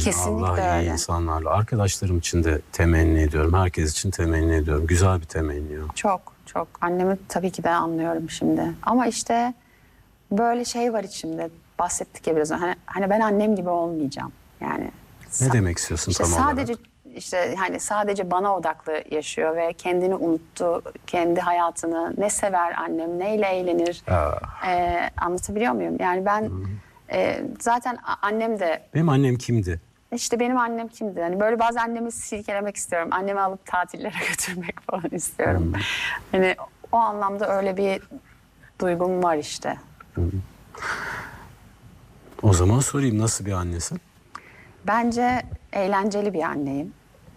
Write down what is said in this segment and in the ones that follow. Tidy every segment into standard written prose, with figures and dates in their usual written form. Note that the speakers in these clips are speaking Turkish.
Kesinlikle Allah iyi öyle. insanlarla. Arkadaşlarım için de temenni ediyorum. Herkes için temenni ediyorum. Güzel bir temenni o. Çok çok. Annemi tabii ki de anlıyorum şimdi. Ama işte böyle şey var içimde. Bahsettik ya biraz önce. Hani ben annem gibi olmayacağım. Yani Ne demek istiyorsun işte tam sadece olarak? işte hani sadece bana odaklı yaşıyor ve kendini unuttu. Kendi hayatını ne sever annem, neyle eğlenir. Anlatabiliyor muyum? Yani ben zaten annem de Benim annem kimdi? işte benim annem kimdi? Hani böyle bazen annemi silkelemek istiyorum. Annemi alıp tatillere götürmek falan istiyorum. Hani o anlamda öyle bir duygum var işte. O zaman sorayım, nasıl bir annesin? Bence eğlenceli bir anneyim.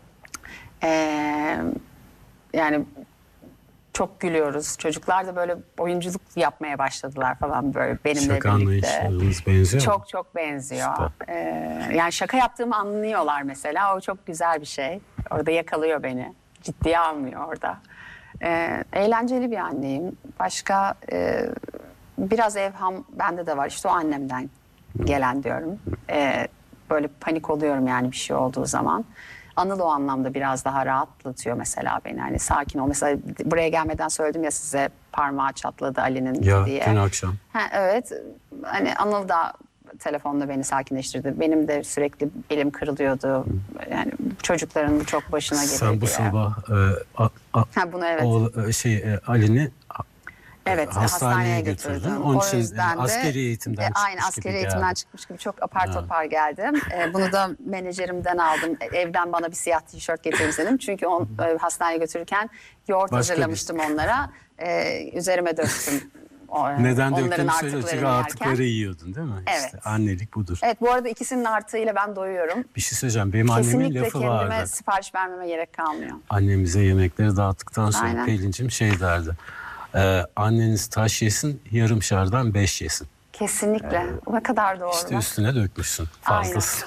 Yani çok gülüyoruz. Çocuklar da böyle oyunculuk yapmaya başladılar falan böyle benimle Şaka birlikte. anlayışlarınız benziyor mu? Çok çok benziyor. Süper. Yani şaka yaptığımı anlıyorlar mesela. O çok güzel bir şey. Orada yakalıyor beni. Ciddiye almıyor orada. Eğlenceli bir anneyim. Başka biraz evham bende de var. İşte o annemden gelen diyorum. Böyle panik oluyorum yani bir şey olduğu zaman. Anıl o anlamda biraz daha rahatlatıyor mesela beni. Hani sakin ol. Mesela buraya gelmeden söyledim ya size, parmağı çatladı Ali'nin Ya diye. dün akşam. Evet. Hani Anıl da telefonla beni sakinleştirdi. Benim de sürekli elim kırılıyordu. Yani çocukların çok başına geliyor. Sen bu sabah bunu evet. Ali'ni Evet, hastaneye götürdün. Onun o için yüzden de askeri eğitimden aynı çıkmış askeri gibi eğitimden geldi. çıkmış gibi çok apar topar geldim. Bunu da menajerimden aldım. Evden bana bir siyah tişört getireyim dedim. Çünkü hastaneye götürürken yoğurt Başka hazırlamıştım onlara. Üzerime döktüm. Neden Onların döktüğünü söyle, çünkü artıklarını artıkları yerken. yiyordun değil mi? Evet. İşte annelik budur. Evet, bu arada ikisinin artığıyla ben doyuyorum. Bir şey söyleyeceğim. Benim annemin Kesinlikle lafı kendime vardı. sipariş vermeme gerek kalmıyor. Annemize yemekleri dağıttıktan sonra Aynen. Pelin'cim şey derdi. Anneniz taş yesin, yarımşardan 5 yesin. Kesinlikle. Ne kadar doğru. İşte bak. üstüne dökmüşsün fazlası.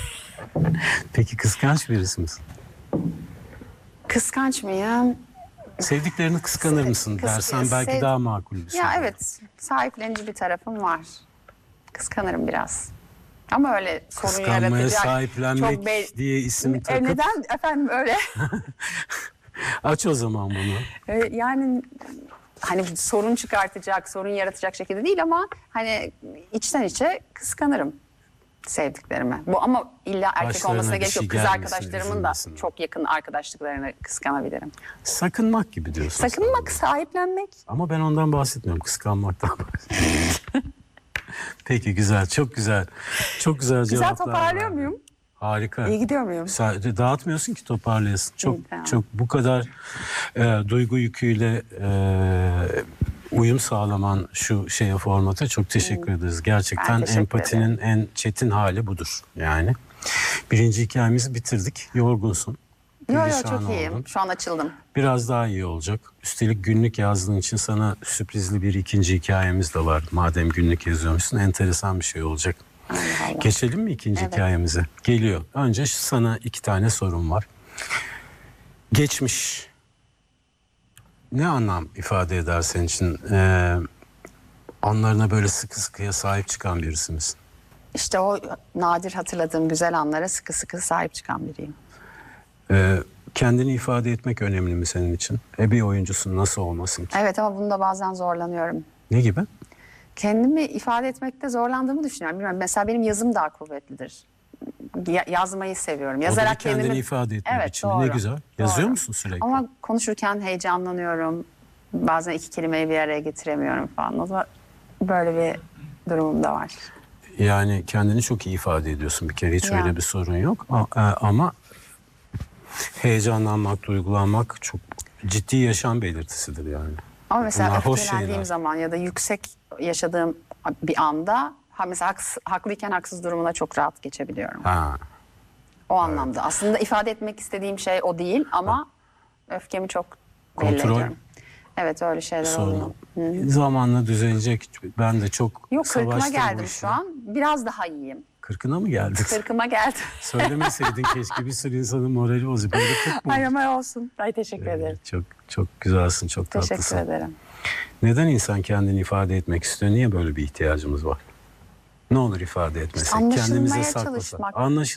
Peki kıskanç birisi misin? Kıskanç mıyım? Sevdiklerini kıskanır mısın dersen belki daha makul bir soru. Ya evet, sahiplenici bir tarafım var. Kıskanırım biraz. Ama öyle sorun Kıskanmaya yaratacak. sahiplenmek diye isim takıp. Neden efendim öyle? Aç o zaman bunu. Yani hani sorun çıkartacak, sorun yaratacak şekilde değil ama hani içten içe kıskanırım sevdiklerimi. Bu ama illa erkek Başlarına olmasına bir gerek şey yok. Kız gelmesin, arkadaşlarımın da üzülmesin. çok yakın arkadaşlıklarını kıskanabilirim. Sakınmak gibi diyorsun. Sakınmak, sahiplenmek. Ama ben ondan bahsetmiyorum. Kıskanmaktan bahsediyorum. Peki, güzel. Çok güzel. Çok güzel cevaplar. Güzel toparlıyor verdin. muyum? Harika. İyi gidiyor muyum? Dağıtmıyorsun ki toparlayasın. Çok İyi, tamam. çok bu kadar duygu yüküyle uyum sağlaman şu formata çok teşekkür ederiz. Gerçekten teşekkür empatinin en çetin hali budur yani. Birinci hikayemizi bitirdik. Yorgunsun. Yok Perişan çok iyiyim. oldun. Şu an açıldım. Biraz daha iyi olacak. Üstelik günlük yazdığın için sana sürprizli bir ikinci hikayemiz de var. Madem günlük yazıyormuşsun, enteresan bir şey olacak. Allah. Geçelim mi ikinci hikayemize? Geliyor. Önce sana 2 tane sorum var. Geçmiş ne anlam ifade eder senin için? Anlarına böyle sıkı sıkıya sahip çıkan birisi misin? İşte o nadir hatırladığım güzel anlara sıkı sıkı sahip çıkan biriyim. Kendini ifade etmek önemli mi senin için? Bir oyuncusun, nasıl olmasın ki? Evet ama bunda bazen zorlanıyorum. Ne gibi? Kendimi ifade etmekte zorlandığımı düşünüyorum. Bilmiyorum. Mesela benim yazım daha kuvvetlidir. Yazmayı seviyorum. O da Yazarak bir kendini ifade etmek Evet, için. Ne doğru. güzel. Yazıyor musun sürekli? Ama konuşurken heyecanlanıyorum. Bazen 2 kelimeyi bir araya getiremiyorum falan. O da böyle bir durumum da var. Yani kendini çok iyi ifade ediyorsun bir kere. Hiç Ya. öyle bir sorun yok. Ama heyecanlanmak, duygulanmak çok ciddi yaşam belirtisidir yani. Ama mesela Bunlar hoş öfkelendiğim şeyler. zaman ya da yüksek yaşadığım bir anda mesela haklıyken haksız durumuna çok rahat geçebiliyorum. Ha. O anlamda. Aslında ifade etmek istediğim şey o değil ama öfkemi çok belli Kontrol ediyorum. Evet öyle şeyler oluyor. sorunu. Zamanla düzelecek. Ben de çok Yok 40'ıma savaştım bu geldim işle. şu an. Biraz daha iyiyim. 40'ına mı geldin? 40'ıma geldim. Söylemeseydin keşke, bir sürü insanın morali bozuyor. Ben de 40 mı? Ay ama olsun. Ay teşekkür ederim. Çok çok güzelsin, çok Teşekkür tatlısın. ederim. Neden insan kendini ifade etmek istiyor? Niye böyle bir ihtiyacımız var? Ne olur ifade etmesek. Anlaşılmaya Kendimize saklasak. çalışmak.